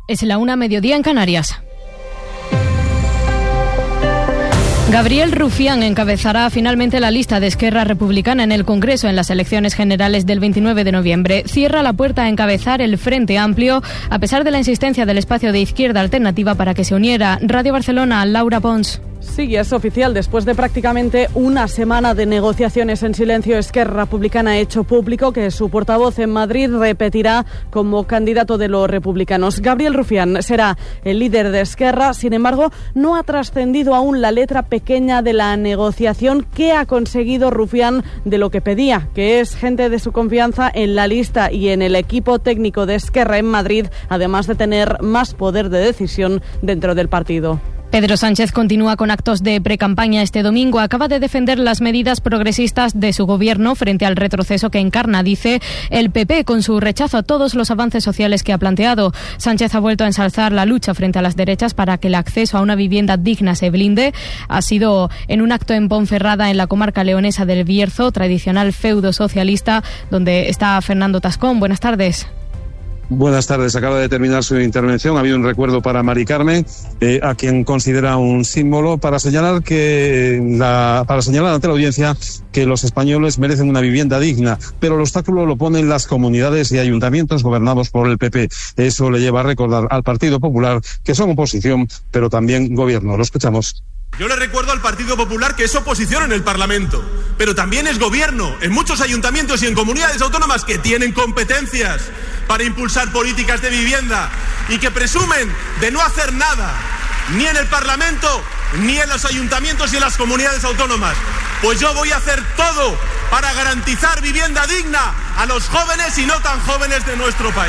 Es la 1:00 en Canarias. Gabriel Rufián encabezará finalmente la lista de Esquerra Republicana en el Congreso en las elecciones generales del 29 de noviembre. Cierra la puerta a encabezar el Frente Amplio, a pesar de la insistencia del espacio de Izquierda Alternativa para que se uniera. Radio Barcelona, Laura Pons. Sí, es oficial. Después de prácticamente una semana de negociaciones en silencio, Esquerra Republicana ha hecho público que su portavoz en Madrid repetirá como candidato de los republicanos. Gabriel Rufián será el líder de Esquerra. Sin embargo, no ha trascendido aún la letra pequeña de la negociación que ha conseguido Rufián de lo que pedía, que es gente de su confianza en la lista y en el equipo técnico de Esquerra en Madrid, además de tener más poder de decisión dentro del partido. Pedro Sánchez continúa con actos de precampaña este domingo. Acaba de defender las medidas progresistas de su gobierno frente al retroceso que encarna, dice, el PP, con su rechazo a todos los avances sociales que ha planteado. Sánchez ha vuelto a ensalzar la lucha frente a las derechas para que el acceso a una vivienda digna se blinde. Ha sido en un acto en Ponferrada, en la comarca leonesa del Bierzo, tradicional feudo socialista, donde está Fernando Tascón. Buenas tardes. Buenas tardes. Acaba de terminar su intervención. Ha habido un recuerdo para Mari Carmen, a quien considera un símbolo, para señalar ante la audiencia que los españoles merecen una vivienda digna, pero el obstáculo lo ponen las comunidades y ayuntamientos gobernados por el PP. Eso le lleva a recordar al Partido Popular que son oposición, pero también gobierno. Lo escuchamos. Yo le recuerdo al Partido Popular que es oposición en el Parlamento, pero también es gobierno en muchos ayuntamientos y en comunidades autónomas que tienen competencias para impulsar políticas de vivienda y que presumen de no hacer nada, ni en el Parlamento, ni en los ayuntamientos y en las comunidades autónomas. Pues yo voy a hacer todo para garantizar vivienda digna a los jóvenes y no tan jóvenes de nuestro país.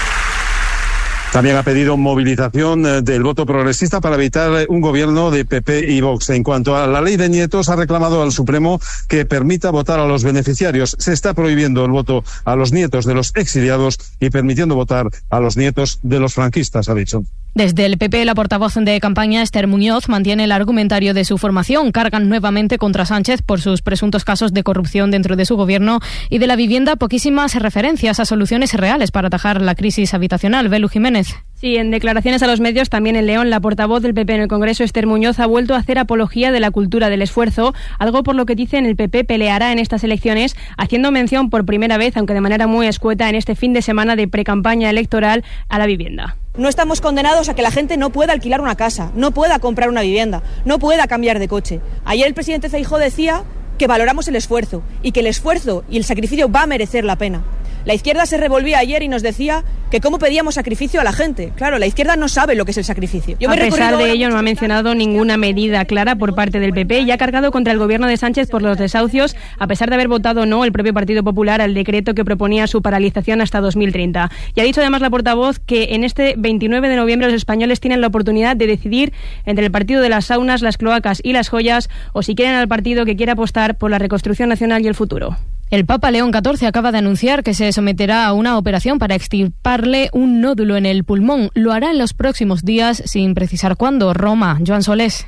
También ha pedido movilización del voto progresista para evitar un gobierno de PP y Vox. En cuanto a la ley de nietos, ha reclamado al Supremo que permita votar a los beneficiarios. Se está prohibiendo el voto a los nietos de los exiliados y permitiendo votar a los nietos de los franquistas, ha dicho. Desde el PP, la portavoz de campaña, Esther Muñoz, mantiene el argumentario de su formación. Cargan nuevamente contra Sánchez por sus presuntos casos de corrupción dentro de su gobierno y de la vivienda poquísimas referencias a soluciones reales para atajar la crisis habitacional. Belu Jiménez. Sí, en declaraciones a los medios, también en León, la portavoz del PP en el Congreso, Esther Muñoz, ha vuelto a hacer apología de la cultura del esfuerzo, algo por lo que dicen el PP peleará en estas elecciones, haciendo mención por primera vez, aunque de manera muy escueta, en este fin de semana de precampaña electoral a la vivienda. No estamos condenados a que la gente no pueda alquilar una casa, no pueda comprar una vivienda, no pueda cambiar de coche. Ayer el presidente Feijóo decía que valoramos el esfuerzo y que el esfuerzo y el sacrificio va a merecer la pena. La izquierda se revolvía ayer y nos decía que cómo pedíamos sacrificio a la gente. Claro, la izquierda no sabe lo que es el sacrificio. A pesar de ello, no ha mencionado ninguna medida clara por parte del PP y ha cargado contra el gobierno de Sánchez por los desahucios, a pesar de haber votado no el propio Partido Popular al decreto que proponía su paralización hasta 2030. Y ha dicho además la portavoz que en este 29 de noviembre los españoles tienen la oportunidad de decidir entre el partido de las saunas, las cloacas y las joyas, o si quieren al partido que quiera apostar por la reconstrucción nacional y el futuro. El Papa León XIV acaba de anunciar que se someterá a una operación para extirparle un nódulo en el pulmón. Lo hará en los próximos días, sin precisar cuándo. Roma, Joan Solés.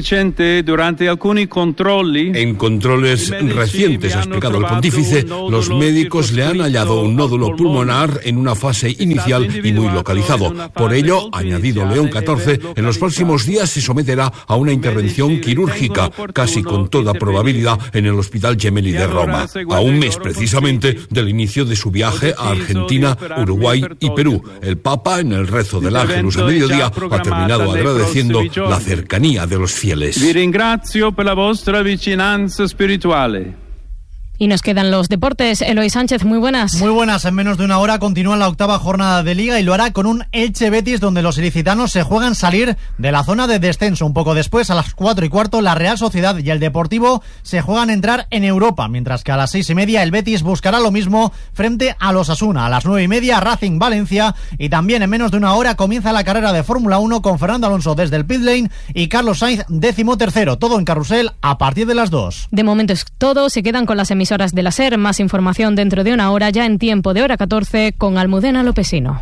En controles recientes, ha explicado el pontífice, los médicos le han hallado un nódulo pulmonar en una fase inicial y muy localizado. Por ello, ha añadido León XIV, en los próximos días se someterá a una intervención quirúrgica, casi con toda probabilidad en el Hospital Gemelli de Roma, a un mes precisamente del inicio de su viaje a Argentina, Uruguay y Perú. El Papa, en el rezo del Ángelus a mediodía, ha terminado agradeciendo la cercanía de los fieles. Vi ringrazio per la vostra vicinanza spirituale. Y nos quedan los deportes. Eloy Sánchez, muy buenas. Muy buenas. En menos de una hora continúa la 8ª jornada de Liga y lo hará con un Elche-Betis donde los ilicitanos se juegan salir de la zona de descenso. Un poco después, a las 4:15, la Real Sociedad y el Deportivo se juegan entrar en Europa, mientras que a las 6:30 el Betis buscará lo mismo frente a los Osasuna. A las 9:30 Racing Valencia y también en menos de una hora comienza la carrera de Fórmula 1 con Fernando Alonso desde el pit lane y Carlos Sainz 13º. Todo en carrusel a partir de las 2. De momento es todo. Se quedan con las emisoras de la SER. Más información dentro de una hora, ya en tiempo de hora 14, con Almudena Lopesino.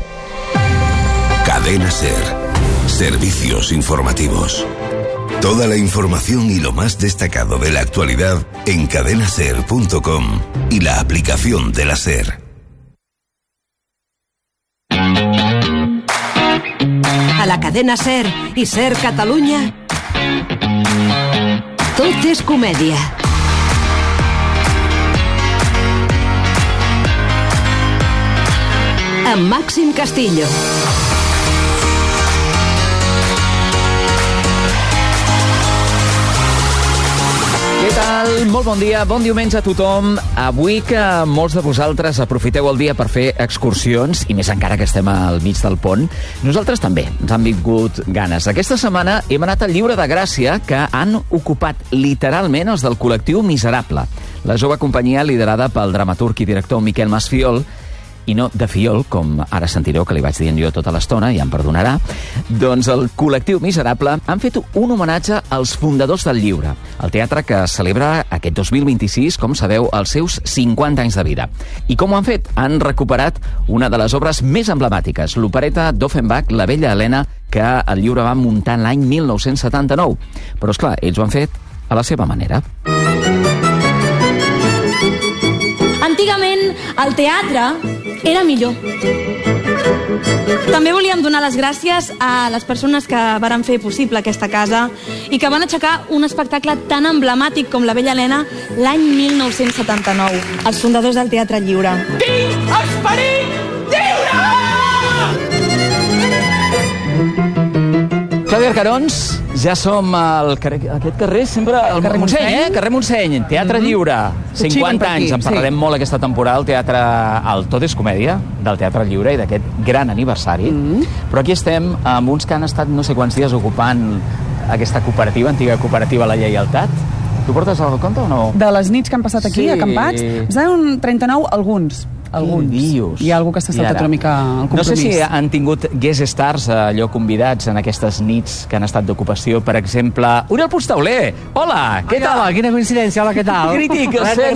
Cadena SER. Servicios informativos. Toda la información y lo más destacado de la actualidad en cadenaser.com y la aplicación de la SER. A la cadena SER i SER Catalunya, tot és comèdia. Amb Màxim Castillo. Què tal? Molt bon dia, bon diumenge a tothom. Avui que molts de vosaltres aprofiteu el dia per fer excursions, i més encara que estem al mig del pont, nosaltres també ens han vingut ganes. Aquesta setmana hem anat al Lliure de Gràcia, que han ocupat literalment els del col·lectiu Miserable, la jove companyia liderada pel dramaturg i director Miquel Masfiol, i no de Fiol, com ara sentireu que li vaig dient jo tota l'estona, ja em perdonarà. Doncs el col·lectiu Miserable han fet un homenatge als fundadors del Lliure, el teatre que celebra aquest 2026, com sabeu, els seus 50 anys de vida. I com ho han fet? Han recuperat una de les obres més emblemàtiques, l'opereta d'Offenbach, La Bella Helena, que el Lliure va muntar l'any 1979. Però, esclar, ells ho han fet a la seva manera. Antigament, el teatre era millor. També volíem donar les gràcies a les persones que varen fer possible aquesta casa i que van aixecar un espectacle tan emblemàtic com La Bella Helena l'any 1979, els fundadors del Teatre Lliure. Tinc esperit lliure! Clàudia Arcarons, ja som al carrer, aquest carrer sempre... El carrer Montseny, Carrer Montseny, Teatre Lliure, 50 anys. En parlarem molt aquesta temporada al teatre, al Tot és Comèdia, del Teatre Lliure i d'aquest gran aniversari. Però aquí estem amb uns que han estat no sé quants dies ocupant aquesta cooperativa, antiga cooperativa La Lleialtat. Tu portes el compte o no? De les nits que han passat aquí, acampats, ens deuen 39 alguns. Hi ha algú que s'ha saltat una mica el compromís. No sé si han tingut guest stars, allò convidats en aquestes nits que han estat d'ocupació. Per exemple, Oriol Puigtauler. Hola, què tal? Hola, quina coincidència, hola, què tal? Crític,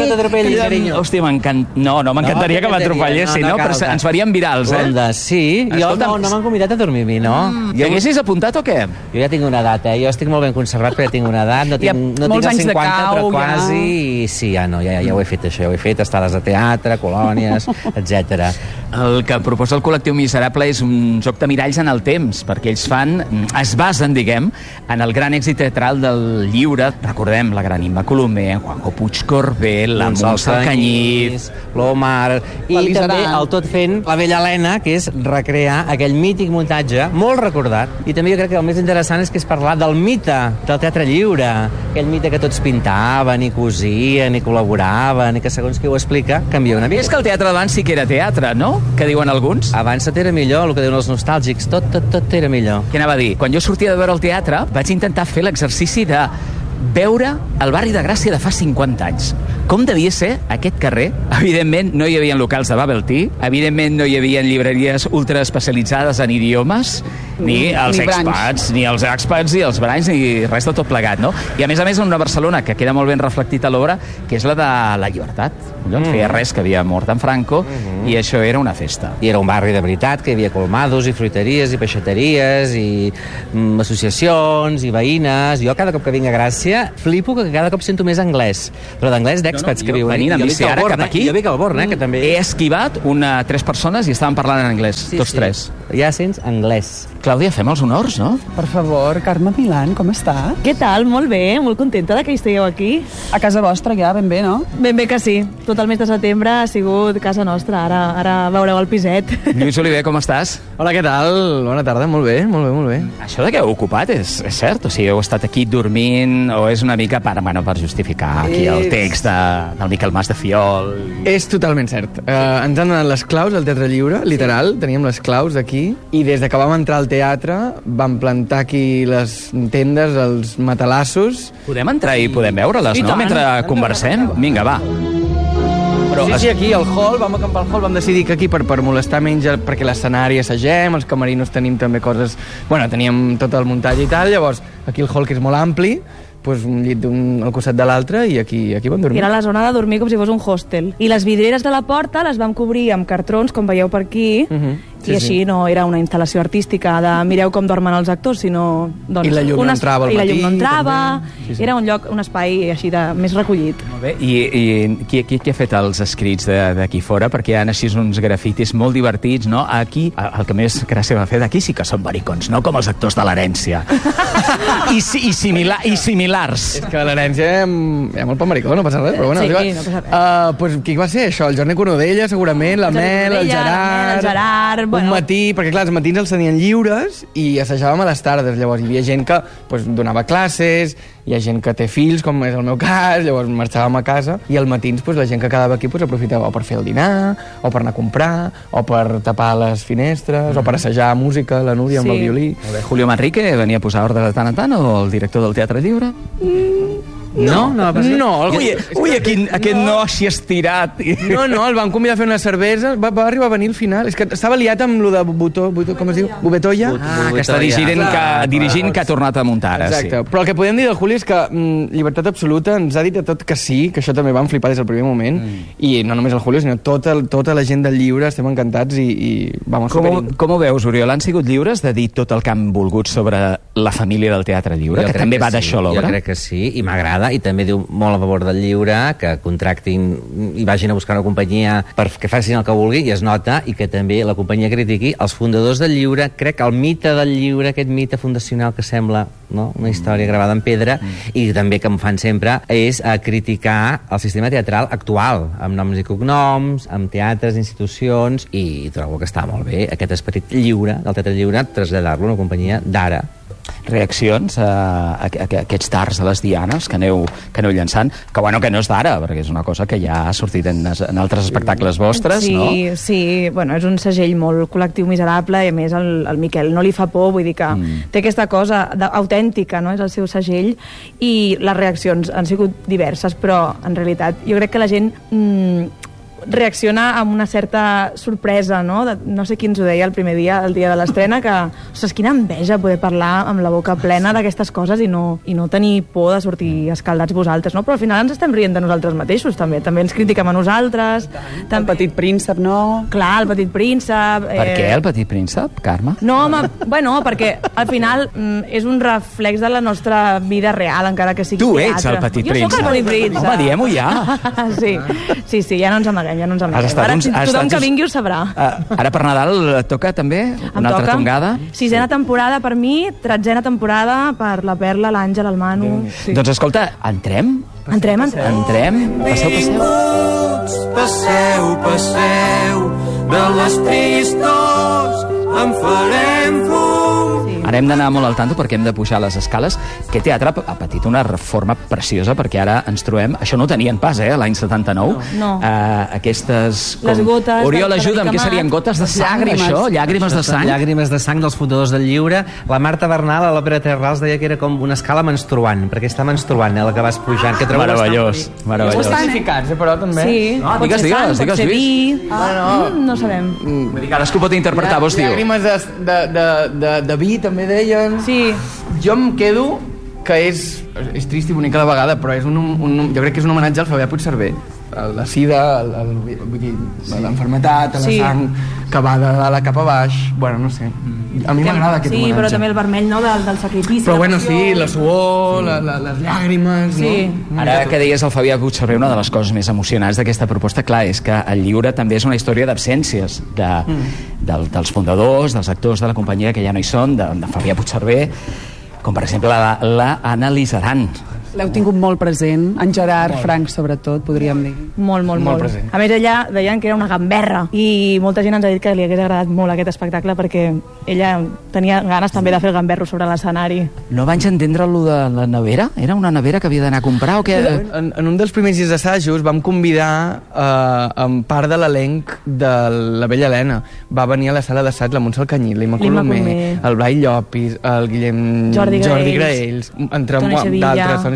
hòstia, m'encantaria que m'atropellessin, no? Però ens farien virals, eh? Sí, jo no m'han convidat a dormir a mi, no? T'haguessis apuntat o què? Jo ja tinc una edat, Jo estic molt ben conservat, però ja tinc una edat. No tinc els 50, però quasi. I sí, ja ho he fet, això, ja ho he fet. Estades a teatre, colònies, etc. El que proposa el col·lectiu Miserable és un joc de miralls en el temps, perquè ells es basen, diguem, en el gran èxit teatral del Lliure. Recordem la gran Imma Colomer, Juanjo Puigcorbel, la Montse Canyís, l'Omar, i també el tot fent La Bella Helena, que és recrear aquell mític muntatge, molt recordat. I també jo crec que el més interessant és que és parlar del mite del Teatre Lliure, aquell mite que tots pintaven i cosien i col·laboraven i que segons qui ho explica canvia una mica. És que el teatre d'abans sí que era teatre, no? Que diuen alguns? Abans tot era millor, el que diuen els nostàlgics, tot era millor. Què anava a dir? Quan jo sortia de veure el teatre, vaig intentar fer l'exercici de veure el barri de Gràcia de fa 50 anys. Com devia ser aquest carrer? Evidentment no hi havia locals de bubble tea, evidentment no hi havia llibreries ultra especialitzades en idiomes, ni els expats, ni els branys, ni res de tot plegat, no? I a més en una Barcelona que queda molt ben reflectit a l'obra, que és la de la llibertat. No feia res, que havia mort en Franco, i això era una festa. I era un barri de veritat, que hi havia colmados i fruiteries i peixateries i associacions i veïnes. Jo cada cop que vinc a Gràcia flipo que cada cop sento més anglès, però d'anglès d'expats que viuen. Venint a bici ara cap aquí, jo vinc al Born, que també... He esquivat 3 persones i estaven parlant en anglès, tots tres. Ja sents anglès. Clàudia, fem els honors, no? Per favor, Carme Milán, com estàs? Què tal? Molt bé, molt contenta que hi estigueu aquí. A casa vostra ja, ben bé, no? Ben bé que sí. Tot el mes de setembre ha sigut casa nostra. Ara veureu el piset. Lluís Oliver, com estàs? Hola, què tal? Bona tarda, molt bé. Això de que heu ocupat és cert? O sigui, heu estat aquí dormint o és una mica per justificar aquí el text del Miquel Mas de Fiol? És totalment cert. Ens han donat les claus al Teatre Lliure, literal, teníem les claus aquí, i des de que vam entrar al teatre vam plantar aquí les tendes, els matalassos. Podem entrar i podem veure-les, no? Mentre conversem? Vinga, va. Sí, aquí al hall, vam acampar al hall, vam decidir que aquí per molestar menys, perquè l'escenari assagem, els camerinos tenim també coses... Bueno, teníem tot el muntatge i tal, llavors aquí el hall, que és molt ampli, pues un llit al costat de l'altre i aquí vam dormir. Era la zona de dormir com si fos un hostel. I les vidrieres de la porta les vam cobrir amb cartrons, com veieu per aquí, I així no era una instal·lació artística de mireu com dormen els actors, sinó... I la llum no entrava al matí. I la llum no entrava, era un lloc, un espai així de més recollit. Molt bé, i qui ha fet els escrits d'aquí fora? Perquè hi ha així uns grafitis molt divertits, no? Aquí, el que més gràcia m'ha fet, aquí sí que són baricons, no com els actors de l'Herència. I similars. És que a l'Herència hi ha molt pel maricó, no passa res, però bueno... Sí, no passa res. Pues, qui va ser això? El Jordi Cornudella, segurament, la Mel, el Gerard... Un matí, perquè clar, els matins els tenien lliures i assajàvem a les tardes. Llavors hi havia gent que donava classes, hi ha gent que té fills, com és el meu cas, llavors marxàvem a casa i al matins la gent que quedava aquí aprofitava o per fer el dinar, o per anar a comprar, o per tapar les finestres, o per assajar música, la Núria amb el violí. Julio Manrique venia a posar ordre de tant en tant, o el director del Teatre Lliure? No, aquest no s'hi ha estirat. No, el van convidar a fer una cervesa, va arribar a venir al final. És que estava liat amb lo de Butó, com es diu? Bubetoia? Que està dirigint que ha tornat a muntar ara. Exacte, però el que podem dir del Juli és que llibertat absoluta, ens ha dit a tot que sí, que això també vam flipar des del primer moment, i no només el Juli, sinó tota la gent del lliure, estem encantats i vamos superint. Com ho veus, Oriol? Han sigut lliures de dir tot el que han volgut sobre la família del Teatre Lliure, que també va d'això l'obra? Jo crec que sí, i m'agrada, i també diu molt a favor del lliure, que contractin i vagin a buscar una companyia perquè facin el que vulgui, i es nota, i que també la companyia critiqui els fundadors del lliure. Crec que el mite del lliure, aquest mite fundacional que sembla una història gravada en pedra, i també que em fan sempre, és criticar el sistema teatral actual, amb noms i cognoms, amb teatres, institucions, i trobo que està molt bé aquest esperit lliure del teatre lliure, traslladar-lo a una companyia d'ara. Reaccions a aquests dards a les dianes que aneu llançant, que no és d'ara, perquè és una cosa que ja ha sortit en altres espectacles vostres, no? Sí, és un segell molt col·lectiu miserable, i a més el Miquel no li fa por, vull dir que té aquesta cosa autèntica, no? És el seu segell, i les reaccions han sigut diverses, però en realitat jo crec que la gent reacciona amb una certa sorpresa, no? No sé qui ens ho deia el primer dia, el dia de l'estrena, que, ostres, quina enveja poder parlar amb la boca plena d'aquestes coses i no tenir por de sortir escaldats vosaltres, no? Però al final ens estem rient de nosaltres mateixos, també ens critiquem a nosaltres. El Petit Príncep, no? Clar, el Petit Príncep... Per què el Petit Príncep, Carme? No, home, perquè al final és un reflex de la nostra vida real, encara que sigui teatre. Tu ets el Petit Príncep. Jo soc el Petit Príncep. Home, diem-ho ja. Sí, ja no ens amaguem. Ara tothom que vingui ho sabrà. Ara per Nadal toca també una altra tongada? 6a temporada per mi, 13a temporada per la Perla, l'Àngel, el Manu. Doncs escolta, entrem? Entrem. Passeu de les pistos en farem fum. Ara hem d'anar molt al tanto perquè hem de pujar les escales. Aquest teatre ha patit una reforma preciosa, perquè ara ens trobem... Això no ho tenien pas, l'any 79. No. Aquestes... Les gotes... Oriol, ajuda'm, què serien? Gotes de sang, això? Llàgrimes de sang? Llàgrimes de sang dels fundadors del lliure. La Marta Bernal, a l'òpera Terrals, deia que era com una escala menstruant, perquè està menstruant, la que vas pujant. Meravellós. Estan ficats, però també. Sí, pot ser sang, pot ser vi... No sabem. Cadascú pot interpretar, vos diu. Llàgrimes de vi, també deien. Sí. Jo em quedo que és trist i bonic a la vegada, però jo crec que és un homenatge al Fabià Puigcerver. La sida, l'enfermetat, la sang que va de dalt cap a baix. No sé. A mi m'agrada aquest homenatge. Sí, però també el vermell, no?, del sacrifici. Però la suor, les llàgrimes, no? Ara que deies el Fabià Puigcerver, una de les coses més emocionants d'aquesta proposta, clar, és que el lliure també és una història d'absències dels fundadors, dels actors de la companyia que ja no hi són, de Fabià Puigcerver, com per exemple la Anna Lizaran. L'heu tingut molt present, en Gerard Frank sobretot, podríem dir. Molt present. A més, ella deien que era una gamberra, i molta gent ens ha dit que li hagués agradat molt aquest espectacle perquè ella tenia ganes també de fer el gamberro sobre l'escenari. No vaig entendre allò de la nevera? Era una nevera que havia d'anar a comprar o què? En un dels primers dies d'assajos vam convidar en part de l'elenc de la Vella Helena. Va venir a la sala d'assaig la Montse Alcanyí, l'Imma Colomer, el Blai Llopis, el Guillem Jordi Graells, entre d'altres, Toni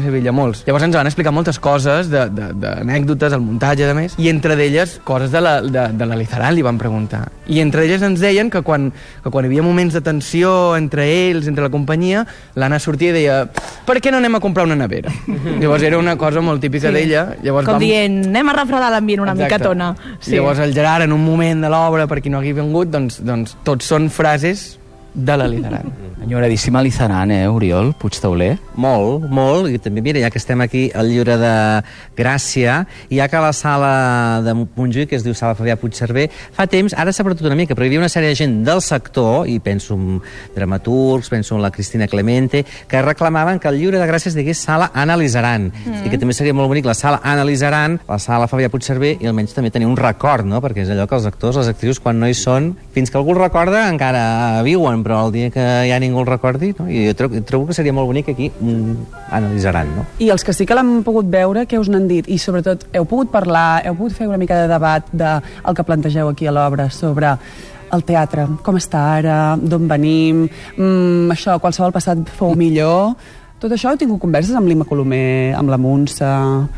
Sevilla, molts. Llavors ens van explicar moltes coses, d'anècdotes, el muntatge, de més, i entre d'elles, coses de la Lizaran li van preguntar. I entre d'elles ens deien que quan hi havia moments de tensió entre ells, entre la companyia, l'Anna sortia i deia, per què no anem a comprar una nevera? Llavors era una cosa molt típica d'ella. Com dient, anem a refredar l'ambient una micatona. Llavors el Gerard, en un moment de l'obra, per qui no hagi vingut, doncs tots són frases de la Lizaran. Enyoradíssima Lizaran, Oriol Puigtauler? Molt, i també, mira, ja que estem aquí al Llibre de Gràcia, ja que a la sala de Montjuïc, que es diu Sala Fabià Puigcerver, fa temps, ara s'ha perdut una mica, però hi havia una sèrie de gent del sector, i penso en dramaturgs, penso en la Cristina Clemente, que reclamaven que el Llibre de Gràcia es digués Sala Anna Lizaran, i que també seria molt bonic la Sala Anna Lizaran, la Sala Fabià Puigcerver, i almenys també tenir un record, no? Perquè és allò que els actors, les actrius, quan no hi són, fins que algú el recorda, encara viuen, però el dia que ja ningú el recordi, no? I jo trobo que seria molt bonic aquí analitzaran, no? I els que sí que l'han pogut veure, què us n'han dit? I sobretot, heu pogut parlar, heu pogut fer una mica de debat del que plantegeu aquí a l'obra sobre el teatre, com està ara, d'on venim, això, qualsevol passat fou millor. Tot això heu tingut converses amb l'Imma Colomer, amb la Montse?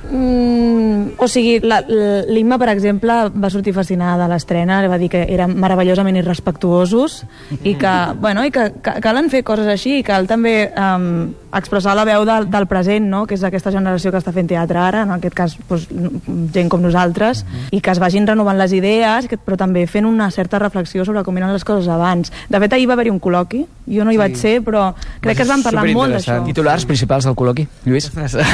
O sigui, l'Imma, per exemple, va sortir fascinada de l'estrena, va dir que eren meravellosament irrespectuosos i que calen fer coses així i cal també expressar la veu del present, no? Que és aquesta generació que està fent teatre ara, en aquest cas gent com nosaltres, i que es vagin renovant les idees, però també fent una certa reflexió sobre com eren les coses abans. De fet, ahir va haver-hi un col·loqui, jo no hi vaig ser, però crec que es van parlar molt d'això. Titulars principals del col·loqui, Lluís?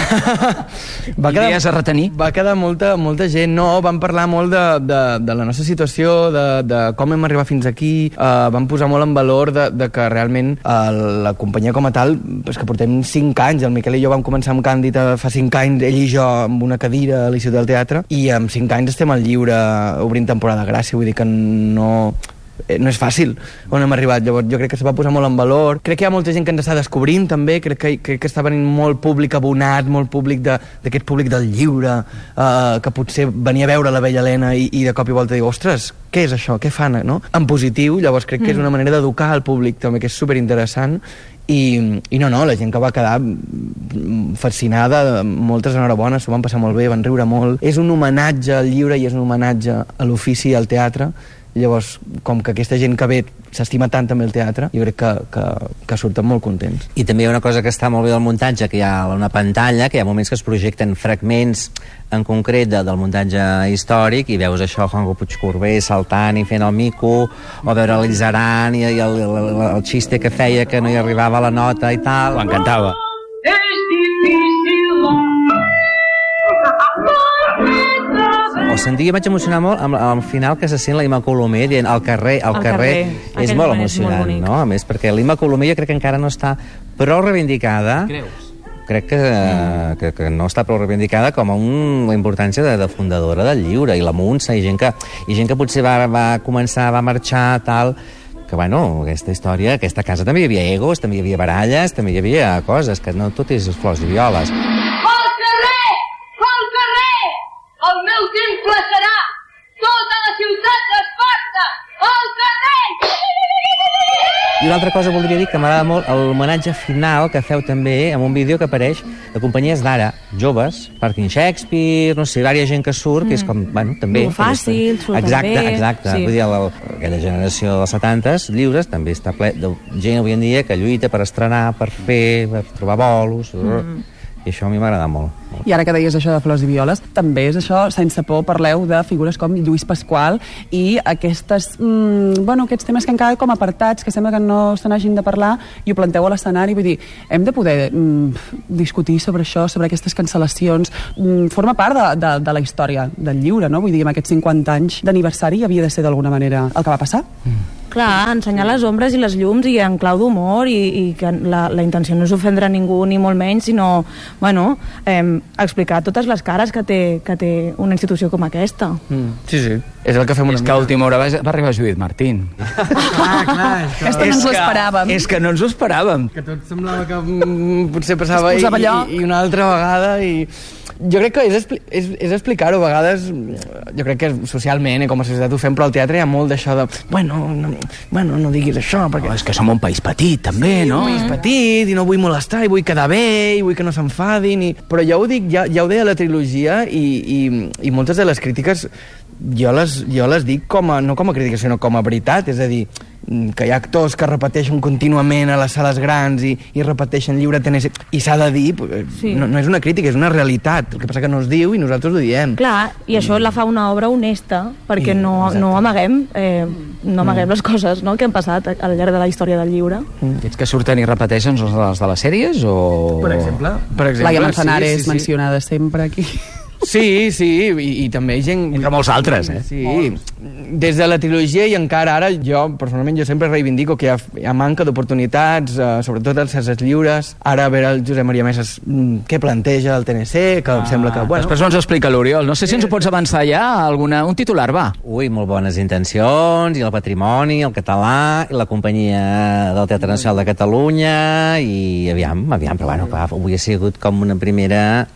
Idees a retenir? Va quedar molta gent, no, vam parlar molt de la nostra situació, de com hem arribat fins aquí, vam posar molt en valor de que realment la companyia com a tal, és que portem 5 anys, el Miquel i jo vam començar amb Càndid fa 5 anys, ell i jo amb una cadira a l'Institut del Teatre, i amb 5 anys estem al Lliure obrint temporada de Gràcia, vull dir que no és fàcil on hem arribat. Llavors jo crec que es va posar molt en valor, crec que hi ha molta gent que ens està descobrint també, crec que està venint molt públic abonat, molt públic d'aquest públic del lliure, que potser venia a veure la Bella Helena i de cop i volta diu, ostres, què és això, què fan, no? En positiu, llavors crec que és una manera d'educar el públic també, que és superinteressant. I no, la gent que va quedar fascinada, moltes enhorabones, s'ho van passar molt bé, van riure molt. És un homenatge al lliure i és un homenatge a l'ofici i al teatre. Llavors, com que aquesta gent que ve s'estima tant també el teatre, jo crec que surten molt contents. I també hi ha una cosa que està molt bé del muntatge, que hi ha una pantalla, que hi ha moments que es projecten fragments en concret del muntatge històric, i veus això, Juanjo Puigcorbé saltant i fent el mico, o veure l'Izaran i el xiste que feia que no hi arribava la nota i tal. M'encantava. És difícil. O sentir, vaig emocionar molt amb el final que se sent la Imma Colomer dient al carrer és molt emocionant, no? A més, perquè l'Imma Colomer jo crec que encara no està prou reivindicada. Creus? Crec que no està prou reivindicada com a la importància de fundadora del lliure, i la Montse, i gent que potser va començar, va marxar, tal, que bueno, aquesta història, aquesta casa també hi havia egos, també hi havia baralles, també hi havia coses, que no tot és flors i violes. El meu temple serà tota la ciutat d'Esparta, al carrer! I una altra cosa voldria dir que m'agrada molt l'homenatge final que feu també amb un vídeo que apareix de companyies d'ara, joves, Parking Shakespeare, no sé, vària gent que surt, que és com, bueno, també... Molt fàcil, surt també. Exacte. Sí. Vull dir, aquella generació dels 70s, lliures, també està ple de gent avui en dia que lluita per estrenar, per fer, per trobar bolos... I això a mi m'agrada molt. I ara que deies això de flors i violes, també és això, sense por parleu de figures com Lluís Pasqual i aquests temes que han quedat com apartats, que sembla que no se n'hagin de parlar, i ho planteu a l'escenari. Vull dir, hem de poder discutir sobre això, sobre aquestes cancel·lacions. Forma part de la història del lliure, no? Vull dir, en aquests 50 anys d'aniversari havia de ser d'alguna manera el que va passar. Clar, ensenyar les ombres i les llums i en clau d'humor, i que la intenció no és ofendre ningú ni molt menys, sinó, explicar totes les cares que té una institució com aquesta. Sí. és el que fem una mica. És que a última hora va arribar Judit Martín. Aquesta no ens ho esperàvem. És que no ens ho esperàvem. Que tot semblava que potser passava i una altra vegada i... Jo crec que és explicar-ho. A vegades, jo crec que socialment, com a societat ho fem, però al teatre hi ha molt d'això de... Bueno, no diguis això, perquè... És que som un país petit, també, no? Un país petit, i no vull molestar, i vull quedar bé, i vull que no s'enfadin, però ja ho dic, ja ho deia la trilogia, i moltes de les crítiques jo les dic no com a crítica, sinó com a veritat, és a dir, que hi ha actors que repeteixen contínuament a les sales grans i repeteixen lliure Tennessee, i s'ha de dir, no és una crítica, és una realitat, el que passa que no es diu i nosaltres ho diem. Clar, i això la fa una obra honesta, perquè no amaguem les coses que han passat al llarg de la història del llibre. Aquests que surten i repeteixen són els de les sèries o...? Per exemple. Laia Manzanares mencionada sempre aquí. Sí, i també gent... Entre molts altres, Sí, des de la trilogia i encara ara, personalment, jo sempre reivindico que hi ha manca d'oportunitats, sobretot als certs lliures. Ara a veure el Josep Maria Mesas què planteja el TNC, que em sembla que... Després ens ho explica l'Oriol. No sé si ens ho pots avançar ja, un titular, va. Ui, molt bones intencions, i el patrimoni, el català, i la companyia del Teatre Nacional de Catalunya, i aviam, però bueno, avui ha sigut com una primera...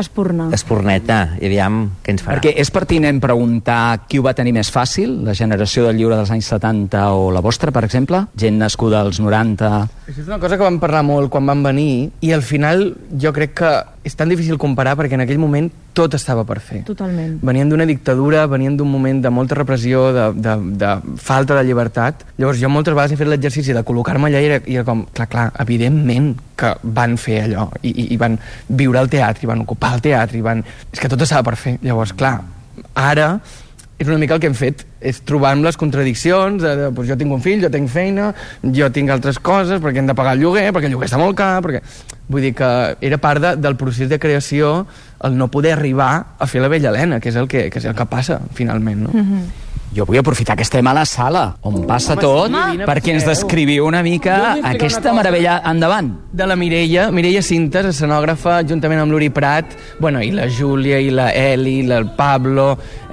Espurneta, i aviam què ens farà. Perquè és pertinent preguntar qui ho va tenir més fàcil, la generació del lliure dels anys 70 o la vostra, per exemple? Gent nascuda als 90... Això és una cosa que vam parlar molt quan vam venir, i al final jo crec que és tan difícil comparar perquè en aquell moment tot estava per fer. Totalment. Venien d'una dictadura, venien d'un moment de molta repressió, de falta de llibertat. Llavors jo moltes vegades he fet l'exercici de col·locar-me allà i era com, clar, evidentment que van fer allò, i van viure al teatre, i van ocupar el teatre, és que tot estava per fer. Llavors, clar, ara és una mica el que hem fet, és trobar amb les contradiccions, jo tinc un fill, jo tinc feina, jo tinc altres coses, perquè hem de pagar el lloguer, perquè el lloguer està molt car, perquè... Vull dir que era part del procés de creació el no poder arribar a fer la Vella Helena, que és el que passa, finalment, no? Jo vull aprofitar que estem a la sala, on passa tot, perquè ens descriviu una mica aquesta meravella. Endavant. De la Mireia Cintes, escenògrafa, juntament amb l'Uri Prat, i la Júlia, i la Eli, el Pablo,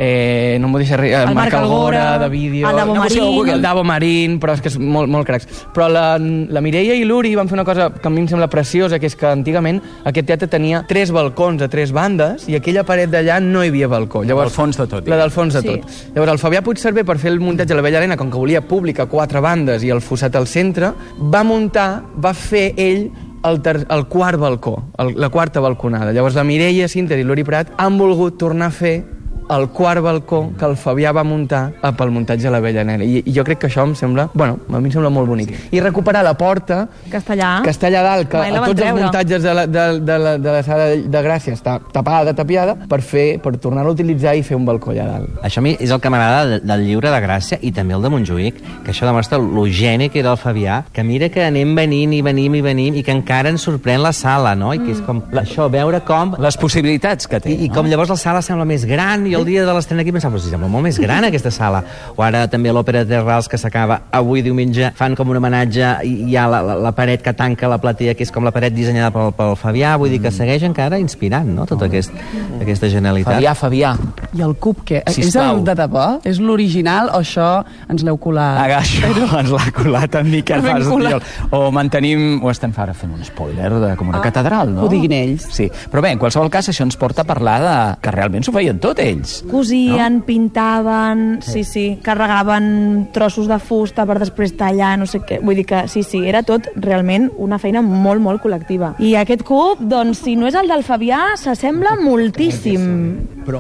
no m'ho deixa res, el Marc Algora, de vídeo... El Davo Marín, però és que és molt cracs. Però la Mireia i l'Uri van fer una cosa que a mi em sembla preciosa, que és que antigament aquest teatre tenia 3 balcons a 3 bandes, i aquella paret d'allà no hi havia balcó. Llavors, al fons de tot. La del fons de tot. Llavors, el Fabià Puigcerver, per fer el muntatge de la Vella Helena, com que volia públic a 4 bandes i el fossat al centre, va fer ell el quart balcó, la quarta balconada. Llavors la Mireia Cintes i l'Uri Prat han volgut tornar a fer el quart balcó que el Fabià va muntar pel muntatge de la Vella Helena. I jo crec que això em sembla, a mi em sembla molt bonic. I recuperar la porta Castellà dalt, que a tots els muntatges de la sala de Gràcia està tapiada, per tornar-la a utilitzar i fer un balcó allà dalt. Això a mi és el que m'agrada del lliure de Gràcia i també el de Montjuïc, que això demostra lo geni que era el Fabià, que mira que anem venint i que encara ens sorprèn la sala, no? I que és com això, veure com... Les possibilitats que té. I com llavors la sala sembla més gran, i el dia de l'estrena aquí pensava, si sembla molt més gran aquesta sala. O ara també l'Òpera de Terrals, que s'acaba avui diumenge, fan com un homenatge, i hi ha la paret que tanca la platea, que és com la paret dissenyada pel Fabià, vull dir que segueix encara inspirant, no?, tota aquesta genialitat. Fabià. I el cub, què? És el de debò? És l'original o això ens l'heu colat? Això ens l'ha colat en Miquel Fas. O mantenim, o estem fent un spoiler com una catedral, no? Ho diguin ells. Sí, però bé, en qualsevol cas això ens porta a parlar que realment s'ho feien tot ells. Cosien, pintaven, sí, carregaven trossos de fusta per després tallar, no sé què. Vull dir que sí, era tot realment una feina molt, molt col·lectiva. I aquest cub, doncs, si no és el del Fabià, s'assembla moltíssim. Però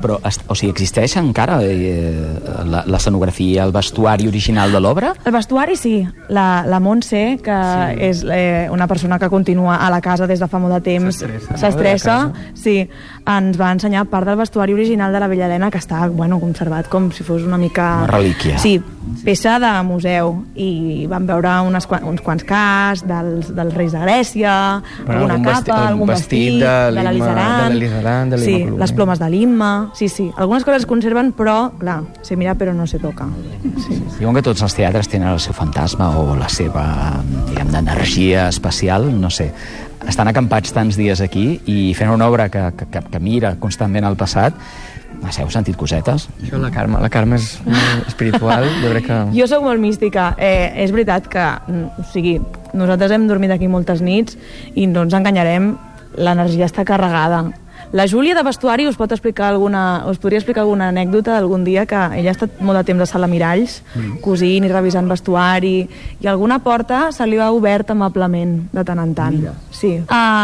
o sigui, existeix encara l'escenografia, el vestuari original de l'obra? El vestuari sí. La Montse, que és una persona que continua a la casa des de fa molt de temps, s'estressa, sí, ens va ensenyar part del vestuari original de la Vella Helena, que està conservat com si fos una mica... Una relíquia. Sí, peça de museu. I vam veure uns quants cas dels reis de Grècia, alguna capa, algun vestit de l'Elisaran, sí, les plomes de l'Imma, sí. Algunes coses es conserven, però, clar, se mira però no se toca. Sí. Diuen que tots els teatres tenen el seu fantasma o la seva, diguem, energia especial, no sé. Estan acampats tants dies aquí i fent una obra que mira constantment al passat, No sé, heu sentit cosetes? Això la Carme és molt espiritual, jo crec que... Jo sóc molt mística. És veritat que, o sigui, nosaltres hem dormit aquí moltes nits i no ens enganyarem, l'energia està carregada. La Júlia de vestuari us podria explicar alguna anècdota d'algun dia que ella ha estat molt de temps a sala miralls, cosint i revisant vestuari, i alguna porta se li ha obert amablement de tant en tant. Mira. Sí.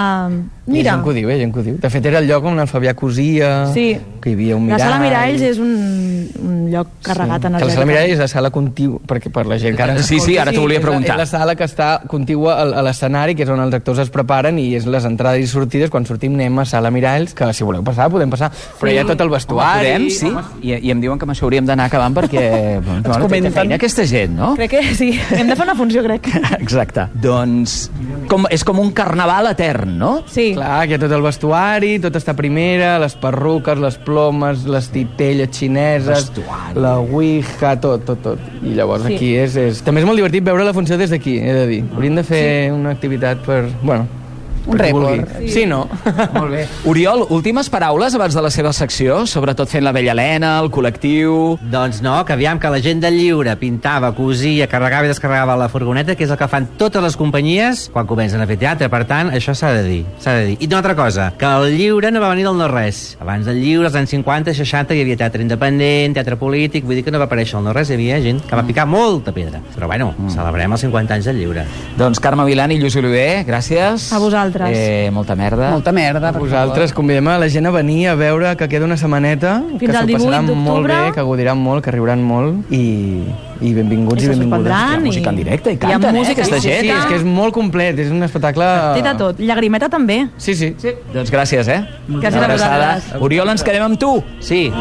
Hi ha gent que ho diu, De fet, era el lloc on el Fabià cosia, que hi havia un mirall... La sala miralls és un lloc carregat energèticament. La sala miralls és la sala contigua, perquè per la gent que ara... Sí, ara t'ho volia preguntar. És la sala que està contigua a l'escenari, que és on els actors es preparen, i és les entrades i sortides. Quan sortim anem a sala miralls, que si voleu passar, podem passar. Però hi ha tot el vestuari... Podem, sí? I em diuen que amb això hauríem d'anar acabant perquè... Té feina aquesta gent, no? Crec que sí. Hem de fer una funció, crec. Exacte. Doncs és com un carnaval etern, no? Sí. Clar, que hi ha tot el vestuari, tot està a primera, les perruques, les plomes, les titelles xineses, la ouija, tot. I llavors aquí és... També és molt divertit veure la funció des d'aquí, he de dir. Hauríem de fer una activitat per... Un rècord. Sí, no? Molt bé. Oriol, últimes paraules abans de la seva secció, sobretot fent la Vella Helena, el col·lectiu... Doncs no, que aviam que la gent del Lliure pintava, cosia, carregava i descarregava la furgoneta, que és el que fan totes les companyies quan comencen a fer teatre. Per tant, això s'ha de dir. I una altra cosa, que el Lliure no va venir del no-res. Abans del Lliure, als anys 50, 60, hi havia teatre independent, teatre polític, vull dir que no va aparèixer el no-res, hi havia gent que va picar molta pedra. Però bueno, celebrem els 50 anys del Lliure. Doncs Carme Vilán i Lluís Oliver, gràcies. A vosaltres. Molta merda. Vosaltres convidem a la gent a venir a veure que queda una setmaneta, fins que s'ho passaran molt bé, que gaudiran molt, que riuran molt i benvinguts i benvingudes. Hi ha música en directe i canten, aquesta gent. Sí, és que és molt complet, és un espectacle... Té de tot. Llagrimeta també. Sí. Doncs gràcies, Gràcies a vosaltres. Oriol, ens quedem amb tu. Sí.